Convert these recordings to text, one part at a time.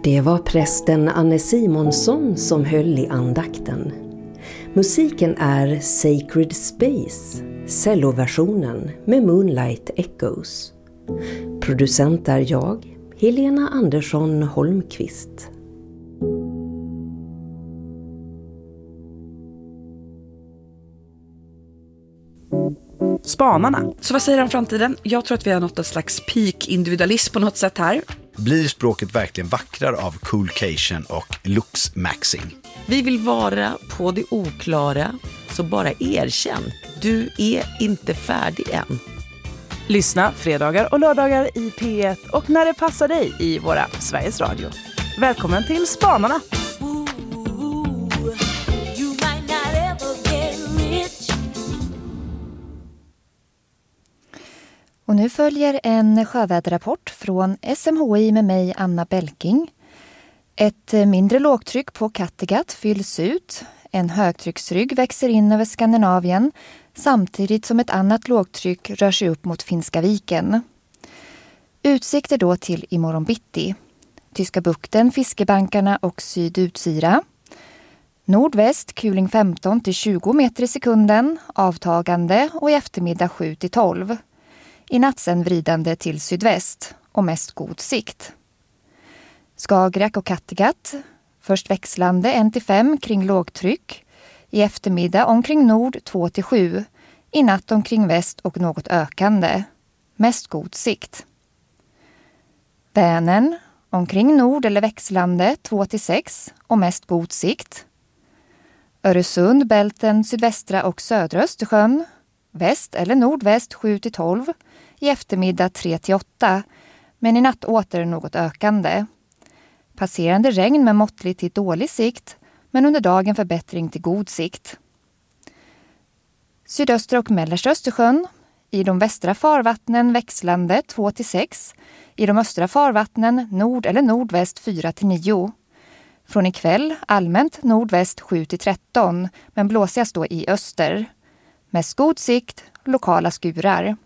Det var prästen Anne Simonsson som höll i andakten. Musiken är Sacred Space, celloversionen med Moonlight Echoes. Producent är jag, Helena Andersson Holmqvist. Spanarna. Så vad säger han om framtiden? Jag tror att vi har nått en slags peak-individualism på något sätt här. Blir språket verkligen vackrare av coolcation och looks-maxing? Vi vill vara på det oklara, så bara erkänn. Du är inte färdig än. Lyssna fredagar och lördagar i P1 och när det passar dig i våra Sveriges Radio. Välkommen till Spanarna! Och nu följer en sjöväderrapport från SMHI med mig, Anna Belking. Ett mindre lågtryck på Kattegatt fylls ut. En högtrycksrygg växer in över Skandinavien samtidigt som ett annat lågtryck rör sig upp mot Finska viken. Utsikter då till imorgon bitti. Tyska bukten, fiskebankarna och Sydutsira. Nordväst kuling 15 till 20 meter i sekunden, avtagande och i eftermiddag 7 till 12. I natt sen vridande till sydväst och mest god sikt. Skagerrak och Kattegatt. Först växlande 1-5 kring lågtryck. I eftermiddag omkring nord 2-7. I natt omkring väst och något ökande. Mest god sikt. Vänern. Omkring nord eller växlande 2-6 och mest god sikt. Öresund, Bälten, sydvästra och södra Östersjön. Väst eller nordväst 7-12. I eftermiddag 3-8. Men i natt åter något ökande. Passerande regn med måttlig till dålig sikt, men under dagen förbättring till god sikt. Sydöstra och mellersta Östersjön. I de västra farvattnen växlande 2-6. I de östra farvattnen nord eller nordväst 4-9. Från ikväll allmänt nordväst 7-13, men blåsigast då i öster. Mest god sikt, lokala skurar.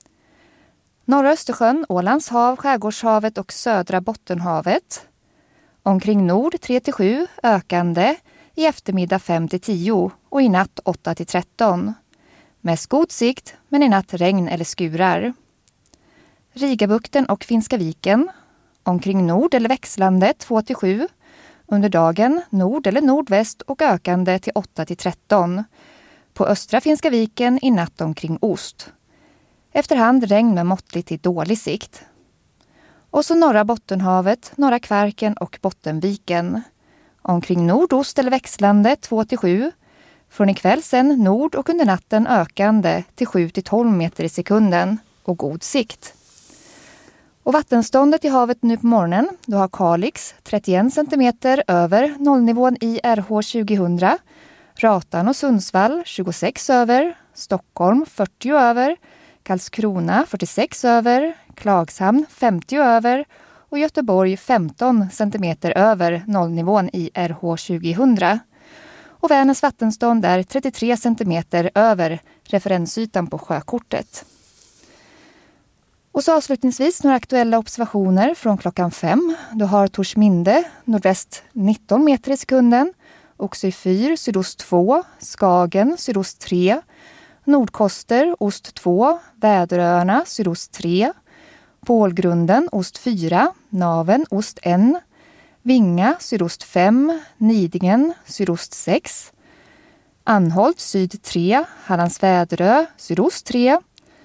Norra Östersjön, Ålands hav, Skärgårdshavet och södra Bottenhavet. Omkring nord 3-7, ökande, i eftermiddag 5-10 och i natt 8-13. Mest god sikt, men i natt regn eller skurar. Rigabukten och Finska viken. Omkring nord eller växlande 2-7. Under dagen nord eller nordväst och ökande till 8-13. På östra Finska viken i natt omkring ost. Efterhand regn med måttlig till dålig sikt. Och så norra Bottenhavet, norra Kvarken och Bottenviken. Omkring nordost eller växlande 2-7. Från ikväll sen nord och under natten ökande till 7-12 meter i sekunden och god sikt. Och vattenståndet i havet nu på morgonen, då har Kalix 31 centimeter över nollnivån i RH 2000. Ratan och Sundsvall 26 över, Stockholm 40 över, Karlskrona 46 över, Klagshamn 50 över och Göteborg 15 centimeter över nollnivån i RH 2000. Och Vänerns vattenstånd är 33 centimeter över referensytan på sjökortet. Och så avslutningsvis några aktuella observationer från klockan 5. Du har Torsminde, nordväst 19 meter i sekunden. Oxy 4, sydost 2, Skagen, sydost 3, Nordkoster, ost 2, Väderöarna, sydost 3, Pålgrunden, ost 4, Naven, ost 1, Vinga, sydost 5, Nidingen, sydost 6, Anholt, syd 3, Hallands Väderö, sydost 3,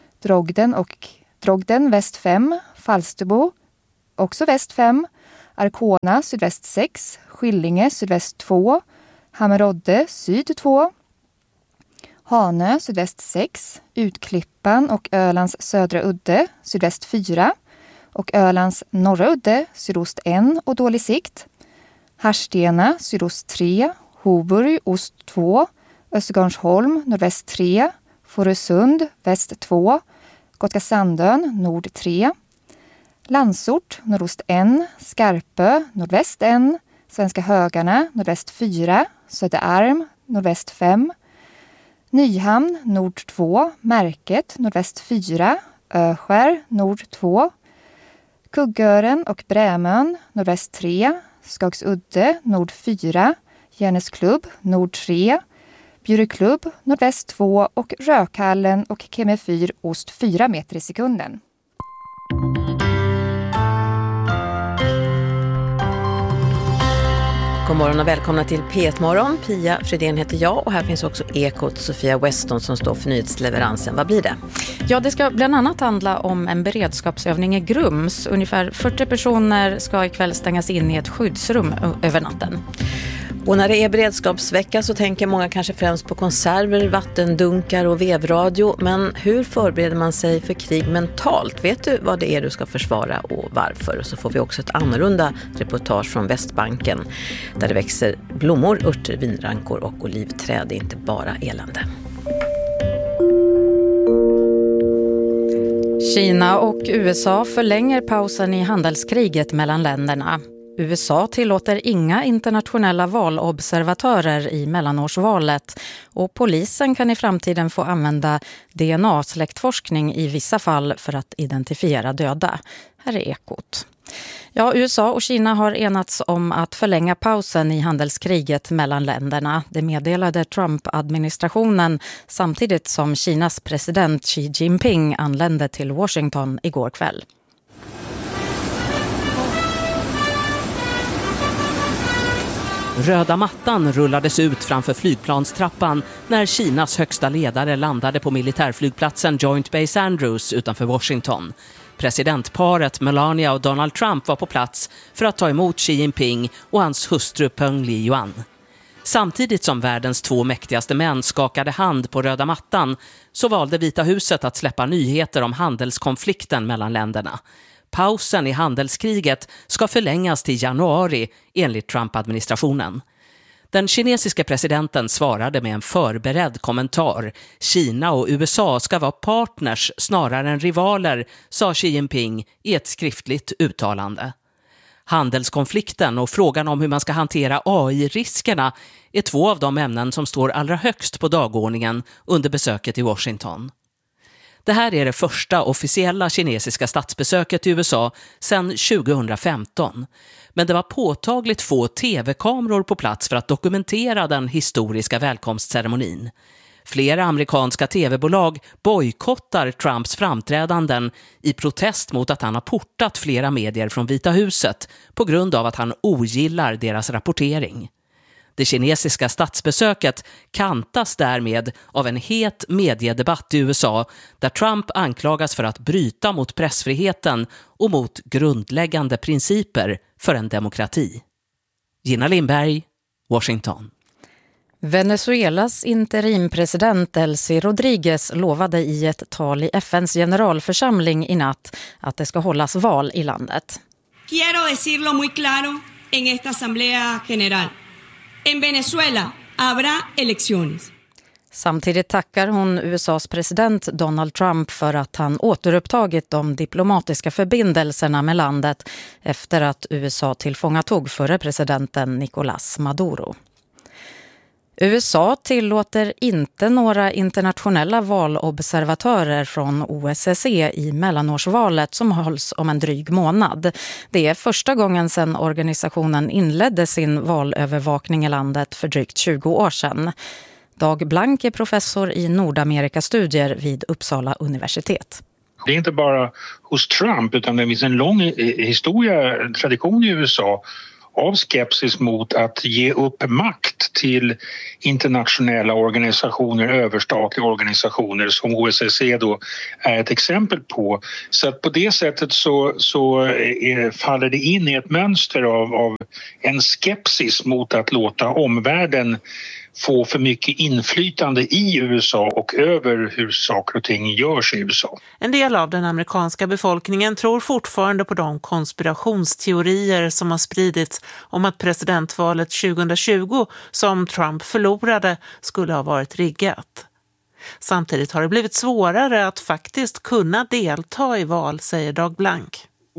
Drogden, väst 5, Falsterbo, också väst 5, Arkona, sydväst 6, Skillinge, sydväst 2, Hammerodde, syd 2, Hanö, sydväst 6, Utklippan och Ölands södra udde, sydväst 4 och Ölands norra udde, sydost 1 och dålig sikt, Harstena, sydost 3, Hoburg, ost 2, Östergarnsholm, nordväst 3, Fårösund, väst 2, Gotska Sandön, nord 3, Landsort, nordost 1, Skarpö, nordväst 1, Svenska Högarna, nordväst 4, Söderarm, nordväst 5, Nyhamn, nord 2, Märket, nordväst 4, Öskär, nord 2, Kuggören och Brämön, nordväst 3, Skagsudde nord 4, Järnesklubb nord 3, Bjureklubb nordväst 2 och Rökhallen och Kemefyr ost 4 meter i sekunden. God morgon och välkomna till P1-morgon. Pia Fredén heter jag och här finns också Ekot Sofia Weston som står för nyhetsleveransen. Vad blir det? Ja, det ska bland annat handla om en beredskapsövning i Grums. Ungefär 40 personer ska ikväll stängas in i ett skyddsrum över natten. Och när det är beredskapsvecka så tänker många kanske främst på konserver, vattendunkar och vevradio. Men hur förbereder man sig för krig mentalt? Vet du vad det är du ska försvara och varför? Och så får vi också ett annorlunda reportage från Västbanken där det växer blommor, örter, vinrankor och olivträd. Det är inte bara elände. Kina och USA förlänger pausen i handelskriget mellan länderna. USA tillåter inga internationella valobservatörer i mellanårsvalet och polisen kan i framtiden få använda DNA-släktforskning i vissa fall för att identifiera döda. Här är Ekot. Ja, USA och Kina har enats om att förlänga pausen i handelskriget mellan länderna. Det meddelade Trump-administrationen samtidigt som Kinas president Xi Jinping anlände till Washington igår kväll. Röda mattan rullades ut framför flygplanstrappan när Kinas högsta ledare landade på militärflygplatsen Joint Base Andrews utanför Washington. Presidentparet Melania och Donald Trump var på plats för att ta emot Xi Jinping och hans hustru Peng Liyuan. Samtidigt som världens 2 mäktigaste män skakade hand på röda mattan så valde Vita huset att släppa nyheter om handelskonflikten mellan länderna. Pausen i handelskriget ska förlängas till januari enligt Trump-administrationen. Den kinesiska presidenten svarade med en förberedd kommentar. Kina och USA ska vara partners snarare än rivaler, sa Xi Jinping i ett skriftligt uttalande. Handelskonflikten och frågan om hur man ska hantera AI-riskerna är 2 av de ämnen som står allra högst på dagordningen under besöket i Washington. Det här är det första officiella kinesiska statsbesöket i USA sedan 2015. Men det var påtagligt få tv-kameror på plats för att dokumentera den historiska välkomstceremonin. Flera amerikanska tv-bolag bojkottar Trumps framträdanden i protest mot att han har portat flera medier från Vita huset på grund av att han ogillar deras rapportering. Det kinesiska statsbesöket kantas därmed av en het mediedebatt i USA där Trump anklagas för att bryta mot pressfriheten och mot grundläggande principer för en demokrati. Gina Lindberg, Washington. Venezuelas interimpresident Delcy Rodríguez lovade i ett tal i FNs generalförsamling i natt att det ska hållas val i landet. Quiero decirlo muy claro en esta asamblea general. En Venezuela habrá elecciones. Samtidigt tackar hon USAs president Donald Trump för att han återupptagit de diplomatiska förbindelserna med landet efter att USA tillfångatog förre presidenten Nicolás Maduro. USA tillåter inte några internationella valobservatörer från OSSE i mellanårsvalet som hålls om en dryg månad. Det är första gången sedan organisationen inledde sin valövervakning i landet för drygt 20 år sedan. Dag Blank är professor i Nordamerikastudier vid Uppsala universitet. Det är inte bara hos Trump utan det finns en lång tradition i USA av skepsis mot att ge upp makt till internationella organisationer, överstatliga organisationer som OSSE då är ett exempel på. Så att på det sättet faller det in i ett mönster av en skepsis mot att låta omvärlden få för mycket inflytande i USA och över hur saker och ting görs i USA. En del av den amerikanska befolkningen tror fortfarande på de konspirationsteorier som har spridits om att presidentvalet 2020 som Trump förlorade skulle ha varit riggat. Samtidigt har det blivit svårare att faktiskt kunna delta i val, säger Dag Blank.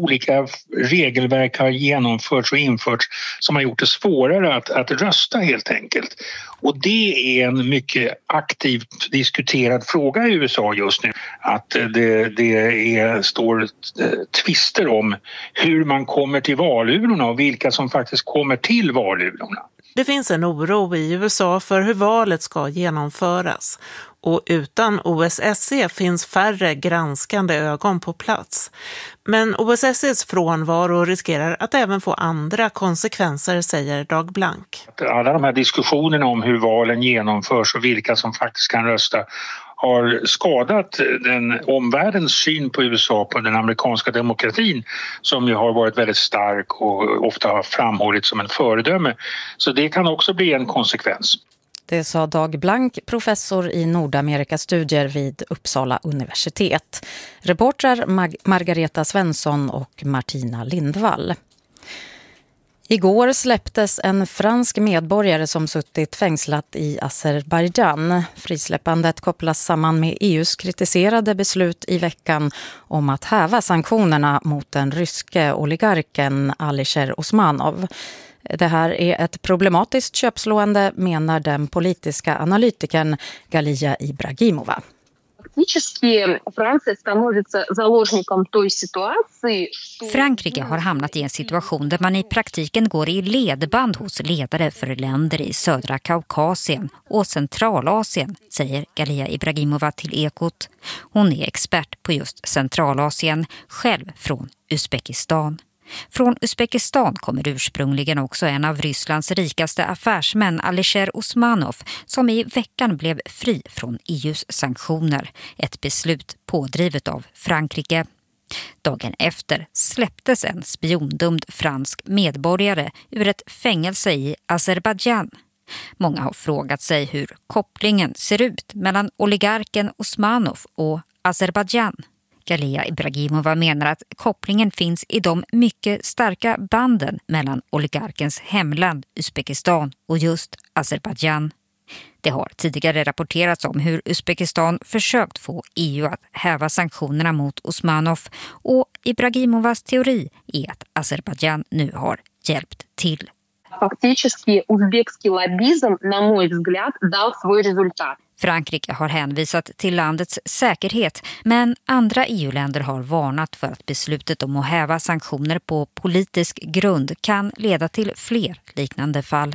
olika regelverk har genomförts och införts som har gjort det svårare att rösta helt enkelt. Och det är en mycket aktivt diskuterad fråga i USA just nu. Att det står tvister om hur man kommer till valurnorna och vilka som faktiskt kommer till valurnorna. Det finns en oro i USA för hur valet ska genomföras. Och utan OSSE finns färre granskande ögon på plats. Men OSSEs frånvaro riskerar att även få andra konsekvenser, säger Dag Blank. Alla de här diskussionerna om hur valen genomförs och vilka som faktiskt kan rösta har skadat den omvärldens syn på USA, på den amerikanska demokratin, som ju har varit väldigt stark och ofta har framhållits som en föredöme. Så det kan också bli en konsekvens. Det sa Dag Blank, professor i Nordamerikastudier vid Uppsala universitet. Reportrar Margareta Svensson och Martina Lindvall. Igår släpptes en fransk medborgare som suttit fängslat i Azerbaijan. Frisläppandet kopplas samman med EUs kritiserade beslut i veckan om att häva sanktionerna mot den ryske oligarken Alisher Usmanov. Det här är ett problematiskt köpslående, menar den politiska analytikern Galia Ibragimova. Frankrike har hamnat i en situation där man i praktiken går i ledband hos ledare för länder i södra Kaukasien och Centralasien, säger Galia Ibragimova till Ekot. Hon är expert på just Centralasien, själv från Uzbekistan. Från Uzbekistan kommer ursprungligen också en av Rysslands rikaste affärsmän, Alisher Usmanov, som i veckan blev fri från EUs sanktioner. Ett beslut pådrivet av Frankrike. Dagen efter släpptes en spiondömd fransk medborgare ur ett fängelse i Azerbaijan. Många har frågat sig hur kopplingen ser ut mellan oligarken Usmanov och Azerbaijan. Galia Ibragimova menar att kopplingen finns i de mycket starka banden mellan oligarkens hemland Uzbekistan och just Azerbaijan. Det har tidigare rapporterats om hur Uzbekistan försökt få EU att häva sanktionerna mot Usmanov, och Ibragimovas teori är att Azerbaijan nu har hjälpt till. Фактически узбекский лоббизм, на мой взгляд, дал свой результат. Frankrike har hänvisat till landets säkerhet, men andra EU-länder har varnat för att beslutet om att häva sanktioner på politisk grund kan leda till fler liknande fall.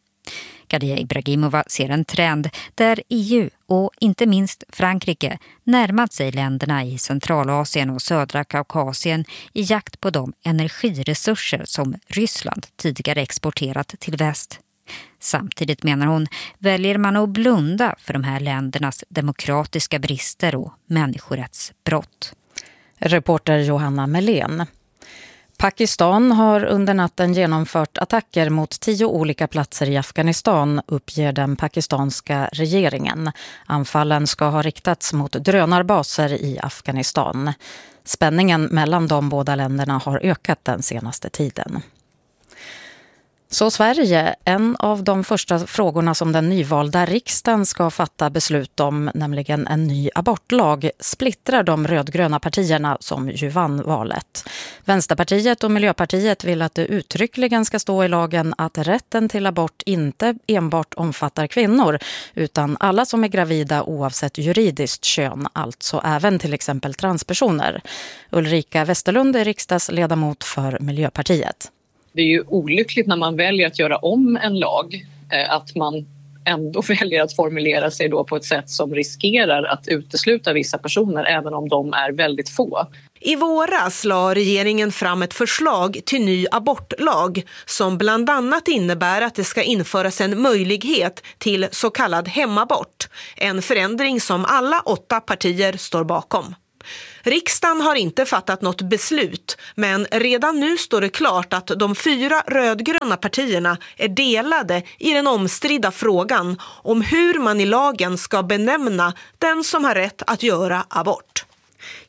Galia Ibragimova ser en trend där EU och inte minst Frankrike närmat sig länderna i Centralasien och södra Kaukasien i jakt på de energiresurser som Ryssland tidigare exporterat till väst. Samtidigt, menar hon, väljer man att blunda för de här ländernas demokratiska brister och människorättsbrott. Reporter Johanna Melén. Pakistan har under natten genomfört attacker mot 10 olika platser i Afghanistan, uppger den pakistanska regeringen. Anfallen ska ha riktats mot drönarbaser i Afghanistan. Spänningen mellan de båda länderna har ökat den senaste tiden. Så Sverige, en av de första frågorna som den nyvalda riksdagen ska fatta beslut om, nämligen en ny abortlag, splittrar de rödgröna partierna som ju vann valet. Vänsterpartiet och Miljöpartiet vill att det uttryckligen ska stå i lagen att rätten till abort inte enbart omfattar kvinnor, utan alla som är gravida oavsett juridiskt kön, alltså även till exempel transpersoner. Ulrika Westerlund är riksdagsledamot för Miljöpartiet. Det är ju olyckligt när man väljer att göra om en lag, att man ändå väljer att formulera sig då på ett sätt som riskerar att utesluta vissa personer även om de är väldigt få. I våras la regeringen fram ett förslag till ny abortlag som bland annat innebär att det ska införas en möjlighet till så kallad hemabort. En förändring som alla 8 partier står bakom. Riksdagen har inte fattat något beslut, men redan nu står det klart att de 4 rödgröna partierna är delade i den omstridda frågan om hur man i lagen ska benämna den som har rätt att göra abort.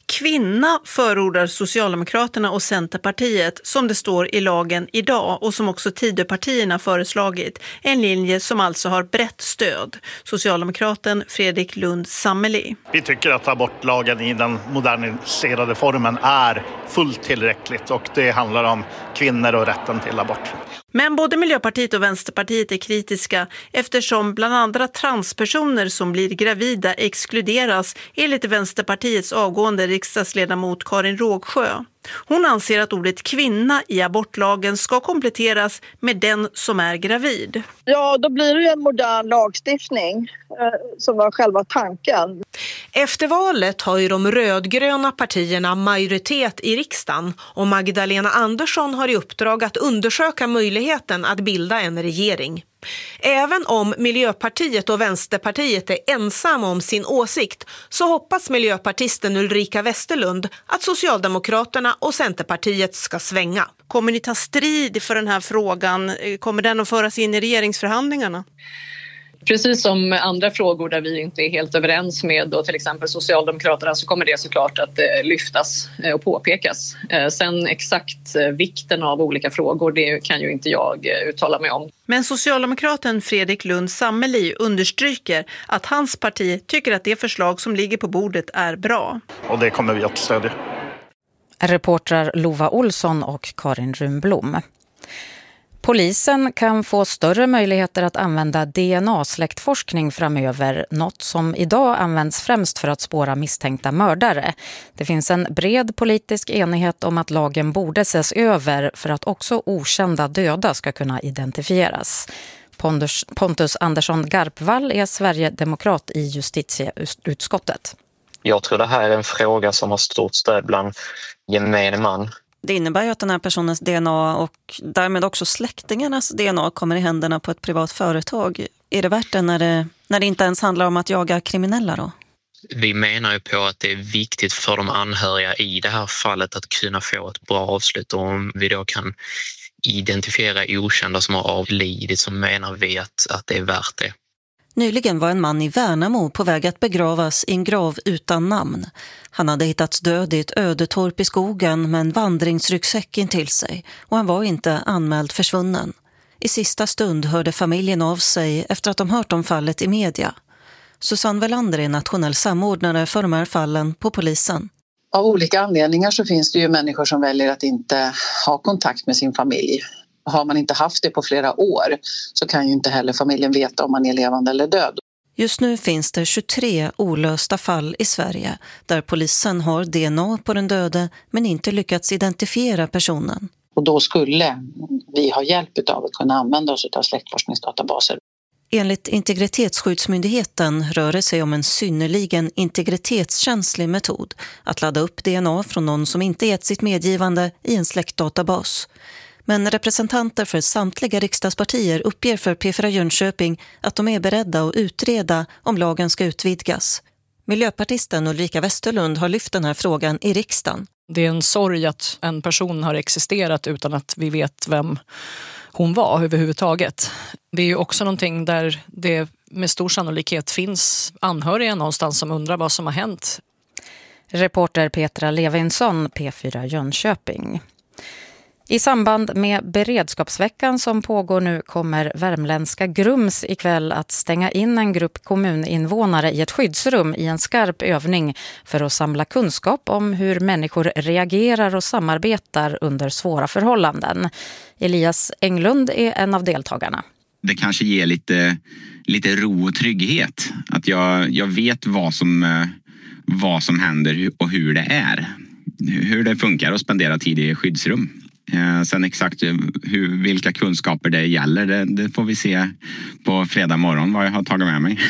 Kvinna förordar Socialdemokraterna och Centerpartiet, som det står i lagen idag och som också Tidöpartierna föreslagit. En linje som alltså har brett stöd. Socialdemokraten Fredrik Lundh Sammeli. Vi tycker att abortlagen i den moderniserade formen är fullt tillräckligt och det handlar om kvinnor och rätten till abort. Men både Miljöpartiet och Vänsterpartiet är kritiska eftersom bland andra transpersoner som blir gravida exkluderas enligt Vänsterpartiets avgående riksdagsledamot Karin Rågsjö. Hon anser att ordet kvinna i abortlagen ska kompletteras med den som är gravid. Ja, då blir det en modern lagstiftning som var själva tanken. Efter valet har ju de rödgröna partierna majoritet i riksdagen och Magdalena Andersson har i uppdrag att undersöka möjligheten att bilda en regering. Även om Miljöpartiet och Vänsterpartiet är ensamma om sin åsikt så hoppas miljöpartisten Ulrika Westerlund att Socialdemokraterna och Centerpartiet ska svänga. Kommer ni ta strid för den här frågan? Kommer den att föras in i regeringsförhandlingarna? Precis som andra frågor där vi inte är helt överens med då till exempel Socialdemokraterna så kommer det såklart att lyftas och påpekas. Sen exakt vikten av olika frågor det kan ju inte jag uttala mig om. Men Socialdemokraten Fredrik Lundh Sammeli understryker att hans parti tycker att det förslag som ligger på bordet är bra. Och det kommer vi att stödja. Reportrar Lova Olsson och Karin Runblom. Polisen kan få större möjligheter att använda DNA-släktforskning framöver, något som idag används främst för att spåra misstänkta mördare. Det finns en bred politisk enighet om att lagen borde ses över för att också okända döda ska kunna identifieras. Pontus Andersson Garpvall är Sverigedemokrat i justitieutskottet. Jag tror det här är en fråga som har stort stöd bland gemene man. Det innebär ju att den här personens DNA och därmed också släktingarnas DNA kommer i händerna på ett privat företag. Är det värt det när det inte ens handlar om att jaga kriminella då? Vi menar ju på att det är viktigt för de anhöriga i det här fallet att kunna få ett bra avslut. Och om vi då kan identifiera okända som har avlidit så menar vi att det är värt det. Nyligen var en man i Värnamo på väg att begravas i en grav utan namn. Han hade hittats död i ett ödetorp i skogen med en vandringsryggsäck intill sig och han var inte anmäld försvunnen. I sista stund hörde familjen av sig efter att de hört om fallet i media. Susanne Welander är nationell samordnare för de här fallen på polisen. Av olika anledningar så finns det ju människor som väljer att inte ha kontakt med sin familj. Har man inte haft det på flera år så kan ju inte heller familjen veta om man är levande eller död. Just nu finns det 23 olösta fall i Sverige där polisen har DNA på den döde men inte lyckats identifiera personen. Och då skulle vi ha hjälp av att kunna använda oss av släktforskningsdatabaser. Enligt Integritetsskyddsmyndigheten rör det sig om en synnerligen integritetskänslig metod att ladda upp DNA från någon som inte gett sitt medgivande i en släktdatabas. Men representanter för samtliga riksdagspartier uppger för P4 Jönköping att de är beredda att utreda om lagen ska utvidgas. Miljöpartisten Ulrika Westerlund har lyft den här frågan i riksdagen. Det är en sorg att en person har existerat utan att vi vet vem hon var överhuvudtaget. Det är ju också någonting där det med stor sannolikhet finns anhöriga någonstans som undrar vad som har hänt. Reporter Petra Levinsson, P4 Jönköping. I samband med beredskapsveckan som pågår nu kommer värmländska Grums ikväll att stänga in en grupp kommuninvånare i ett skyddsrum i en skarp övning för att samla kunskap om hur människor reagerar och samarbetar under svåra förhållanden. Elias Englund är en av deltagarna. Det kanske ger lite ro och trygghet. Att jag vet vad som händer och hur det är. Hur det funkar att spendera tid i skyddsrum. Sen exakt vilka kunskaper det gäller, det får vi se på fredag morgon vad jag har tagit med mig.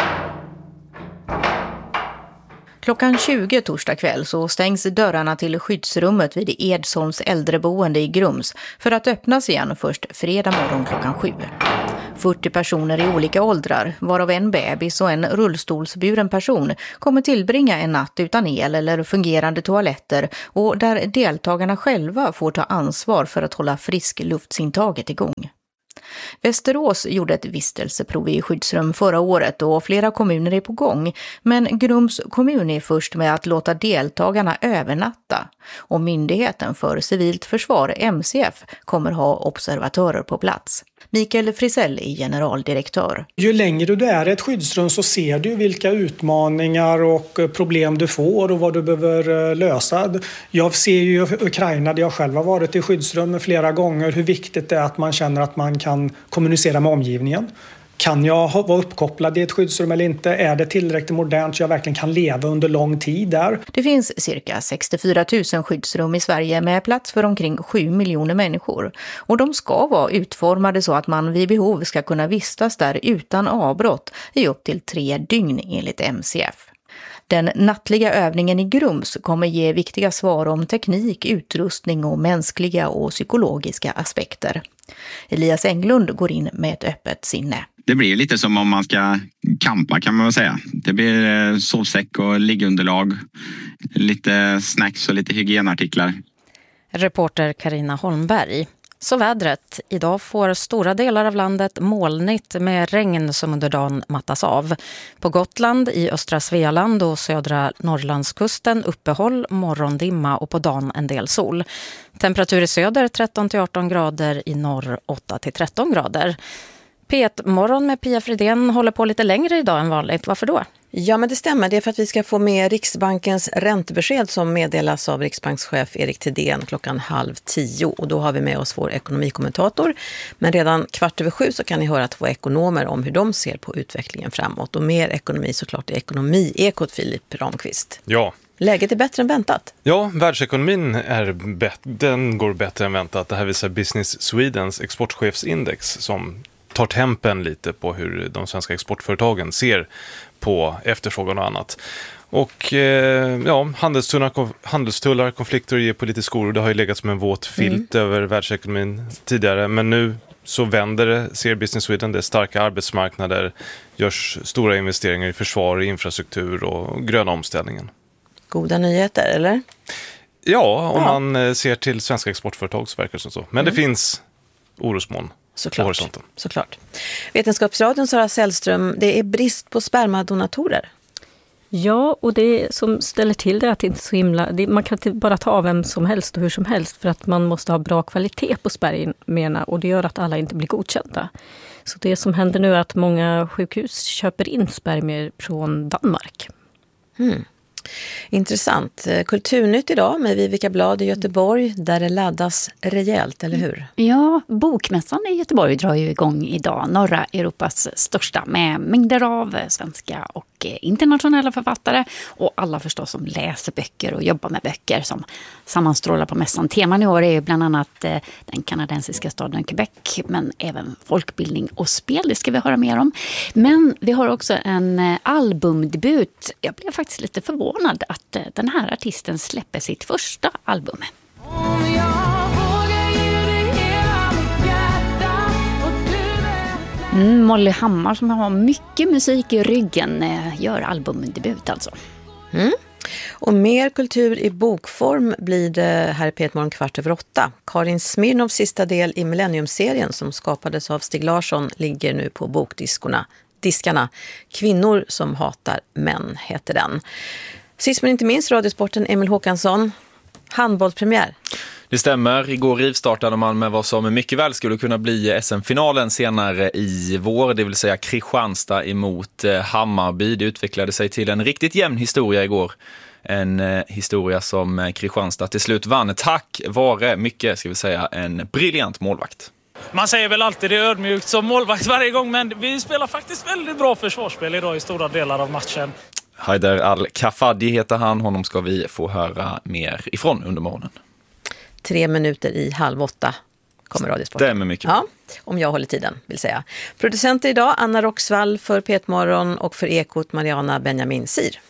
Klockan 20 torsdag kväll så stängs dörrarna till skyddsrummet vid Edsholms äldreboende i Grums för att öppnas igen först fredag morgon klockan 7. 40 personer i olika åldrar, varav en bebis och en rullstolsburen person, kommer tillbringa en natt utan el eller fungerande toaletter och där deltagarna själva får ta ansvar för att hålla friskluftsintaget igång. Västerås gjorde ett vistelseprov i skyddsrum förra året och flera kommuner är på gång. Men Grums kommun är först med att låta deltagarna övernatta. Och Myndigheten för civilt försvar, MCF, kommer ha observatörer på plats. Mikael Frisell är generaldirektör. Ju längre du är i ett skyddsrum så ser du vilka utmaningar och problem du får och vad du behöver lösa. Jag ser ju i Ukraina, där jag själv har varit i skyddsrum flera gånger, hur viktigt det är att man känner att man kan kommunicera med omgivningen. Kan jag vara uppkopplad i ett skyddsrum eller inte? Är det tillräckligt modernt så jag verkligen kan leva under lång tid där? Det finns cirka 64 000 skyddsrum i Sverige med plats för omkring 7 miljoner människor. Och de ska vara utformade så att man vid behov ska kunna vistas där utan avbrott i upp till 3 dygn enligt MCF. Den nattliga övningen i Grums kommer ge viktiga svar om teknik, utrustning och mänskliga och psykologiska aspekter. Elias Englund går in med ett öppet sinne. Det blir lite som om man ska campa, kan man väl säga. Det blir sovsäck och liggunderlag, lite snacks och lite hygienartiklar. Reporter Carina Holmberg. Så vädret. Idag får stora delar av landet molnigt med regn som under dagen mattas av. På Gotland, i östra Svealand och södra Norrlandskusten uppehåll, morgondimma och på dagen en del sol. Temperatur i söder 13-18 grader, i norr 8-13 grader. P1-morgon med Pia Fridén håller på lite längre idag än vanligt. Varför då? Ja, men det stämmer. Det är för att vi ska få med Riksbankens räntebesked som meddelas av riksbankschef Erik Thedéen 9:30. Och då har vi med oss vår ekonomikommentator. Men redan 7:15 så kan ni höra 2 ekonomer om hur de ser på utvecklingen framåt. Och mer ekonomi såklart i Ekonomi-ekot, Filip Ramqvist. Ja. Läget är bättre än väntat. Ja, världsekonomin den går bättre än väntat. Det här visar Business Swedens exportchefsindex som tar tempen lite på hur de svenska exportföretagen ser på efterfrågan och annat. Och handelstullar, konflikter och geopolitisk oro, det har ju legat som en våt filt över världsekonomin tidigare. Men nu så vänder det, ser Business Sweden, det är starka arbetsmarknader, görs stora investeringar i försvar, i infrastruktur och gröna omställningen. Goda nyheter, eller? Ja, om man ser till svenska exportföretag så verkar det som så. Men det finns orosmoln. Såklart. Vetenskapsradion Sara Sällström, det är brist på spermadonatorer. Ja, och det som ställer till det att det inte är så himla... man kan inte bara ta av vem som helst och hur som helst för att man måste ha bra kvalitet på spermierna och det gör att alla inte blir godkända. Så det som händer nu är att många sjukhus köper in spermier från Danmark. Intressant. Kulturnytt idag med Vivica Blad i Göteborg där det laddas rejält, eller hur? Ja, bokmässan i Göteborg drar ju igång idag. Norra Europas största med mängder av svenska och internationella författare och alla förstås som läser böcker och jobbar med böcker som sammanstrålar på mässan. Teman i år är ju bland annat den kanadensiska staden Quebec men även folkbildning och spel. Det ska vi höra mer om. Men vi har också en albumdebut. Jag blev faktiskt lite förvånad att den här artisten släpper sitt första album. Molly Hammar som har mycket musik i ryggen gör albumdebut alltså. Och mer kultur i bokform blir det här i P1 7:15. Karin Smirnoffs sista del i Millennium-serien som skapades av Stig Larsson ligger nu på bokdiskarna. Kvinnor som hatar män heter den. Sist men inte minst radiosporten Emil Håkansson. Handbollspremiär. Det stämmer. Igår rivstartade man med vad som mycket väl skulle kunna bli SM-finalen senare i vår. Det vill säga Kristianstad emot Hammarby. Det utvecklade sig till en riktigt jämn historia igår. En historia som Kristianstad till slut vann. Tack vare mycket, ska vi säga, en briljant målvakt. Man säger väl alltid det ödmjukt som målvakt varje gång, men vi spelar faktiskt väldigt bra försvarsspel idag i stora delar av matchen. Haider Al-Kafadi heter han. Honom ska vi få höra mer ifrån under morgonen. 3 minuter i 7:30 kommer radiosporten. Stämmer mycket. Ja, om jag håller tiden, vill säga. Producenter idag, Anna Roxvall för P1 Morgon och för Ekot Mariana Benjamin Sir.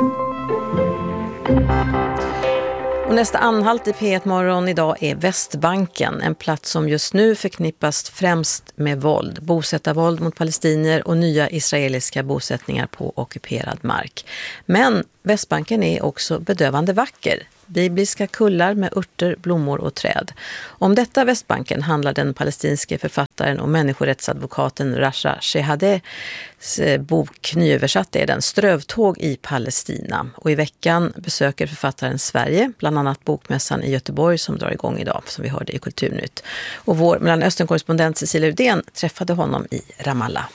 Och nästa anhalt i P1 Morgon idag är Västbanken, en plats som just nu förknippas främst med våld, bosättarvåld mot palestinier och nya israeliska bosättningar på ockuperad mark. Men Västbanken är också bedövande vacker. Bibliska kullar med örter, blommor och träd. Om detta Västbanken handlar den palestinske författaren och människorättsadvokaten Rasha Shehadehs bok, nyöversatt är den Strövtåg i Palestina. Och i veckan besöker författaren Sverige, bland annat Bokmässan i Göteborg som drar igång idag, som vi hörde i Kulturnytt. Och vår Mellanöstern-korrespondent Cecilia Udén träffade honom i Ramallah.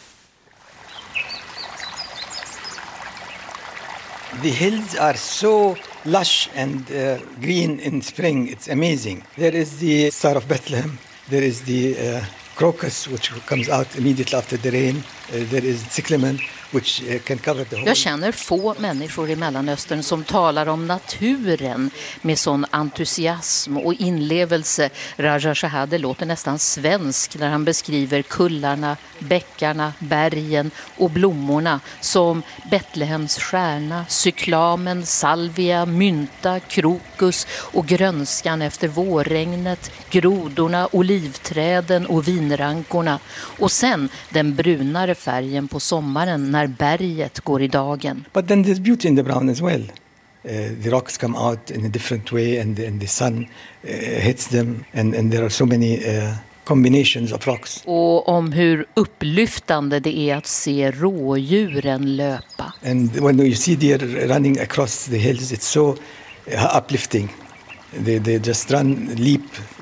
The hills are so lush and green in spring. It's amazing. There is the Star of Bethlehem. There is the crocus, which comes out immediately after the rain. There is cyclamen, which can cover the whole. Jag känner få människor i Mellanöstern som talar om naturen med sån entusiasm och inlevelse. Raja Shehadeh låter nästan svensk när han beskriver kullarna, bäckarna, bergen och blommorna som Betlehems stjärna, cyklamen, salvia, mynta, krokus och grönskan efter vårregnet, grodorna, olivträden och vinrankorna. Och sen den brunare färgen på sommaren när berget går i dagen. But then there's beauty in the brown as well. The rocks come out in a different way and the sun hits them and there are so many combinations of rocks. Och om hur upplyftande det är att se rådjuren löpa. And when you see deer running across the hills, it's so uplifting. They just run, leap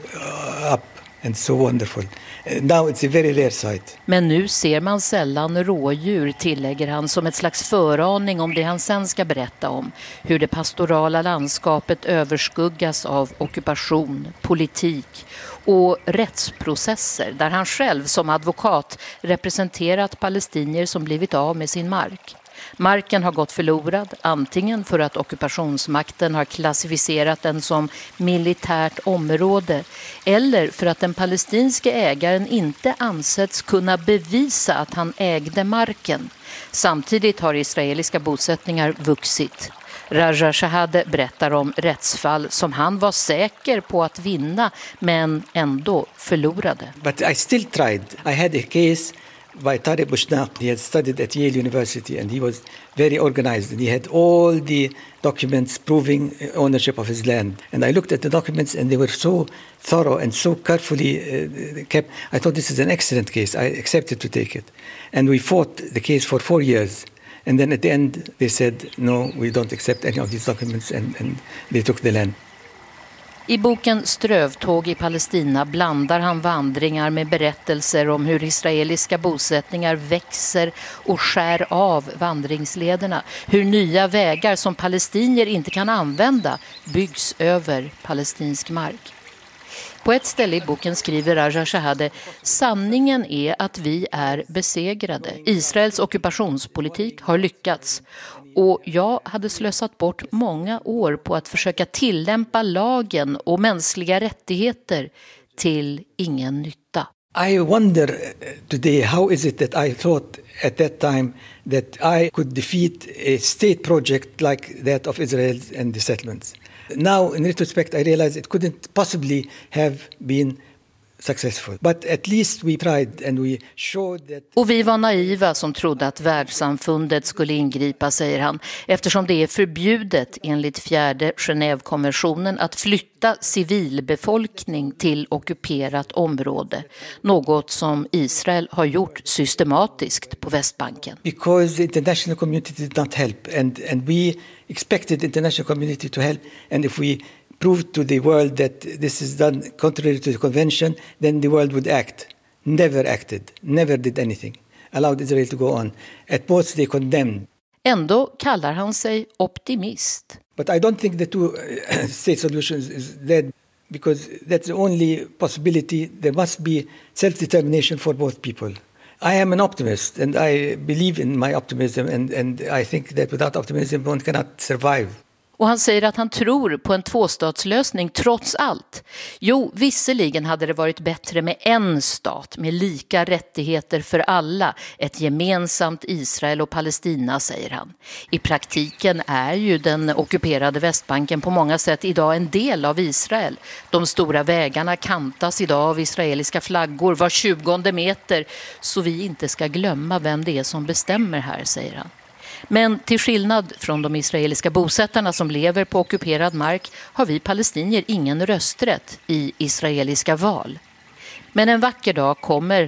up and so wonderful. Now it's a very rare sight. Men nu ser man sällan rådjur, tillägger han som ett slags föraning om det han sen ska berätta om. Hur det pastorala landskapet överskuggas av ockupation, politik och rättsprocesser där han själv som advokat representerat palestinier som blivit av med sin mark. Marken har gått förlorad, antingen för att ockupationsmakten har klassificerat den som militärt område eller för att den palestinske ägaren inte ansetts kunna bevisa att han ägde marken. Samtidigt har israeliska bosättningar vuxit. Raja Shehadeh berättar om rättsfall som han var säker på att vinna men ändå förlorade. But I still tried. I had a case by Tariq Bushnaq. He had studied at Yale University and he was very organized and he had all the documents proving ownership of his land. And I looked at the documents and they were so thorough and so carefully kept. I thought this is an excellent case. I accepted to take it. And we fought the case for 4 years. And then at the end they said, no, we don't accept any of these documents and they took the land. I boken Strövtåg i Palestina blandar han vandringar med berättelser om hur israeliska bosättningar växer och skär av vandringslederna. Hur nya vägar som palestinier inte kan använda byggs över palestinsk mark. På ett ställe i boken skriver Raja Shehadeh: sanningen är att vi är besegrade. Israels ockupationspolitik har lyckats. Och jag hade slösat bort många år på att försöka tillämpa lagen och mänskliga rättigheter till ingen nytta. I wonder today, how is it that I thought at that time that I could defeat a state project like that of Israel and the settlements. Now, in retrospect, I realize it couldn't possibly have been successful. But at least we tried and we showed that. Och vi var naiva som trodde att världssamfundet skulle ingripa, säger han, eftersom det är förbjudet enligt 4:e Genèvekonventionen att flytta civilbefolkning till ockuperat område. Något som Israel har gjort systematiskt på Västbanken. Because the international community did not help and we expected the international community to help, and if we proved to the world that this is done contrary to the convention, then the world would act. Never acted, never did anything. Allowed Israel to go on. At most they condemned. Ändå kallar han sig optimist. But I don't think the two-state solution is dead because that's the only possibility. There must be self-determination for both people. I am an optimist and I believe in my optimism and I think that without optimism one cannot survive. Och han säger att han tror på en tvåstatslösning trots allt. Jo, visserligen hade det varit bättre med en stat med lika rättigheter för alla. Ett gemensamt Israel och Palestina, säger han. I praktiken är ju den ockuperade Västbanken på många sätt idag en del av Israel. De stora vägarna kantas idag av israeliska flaggor var 20:e meter. Så vi inte ska glömma vem det är som bestämmer här, säger han. Men till skillnad från de israeliska bosättarna som lever på ockuperad mark har vi palestinier ingen rösträtt i israeliska val. Men en vacker dag kommer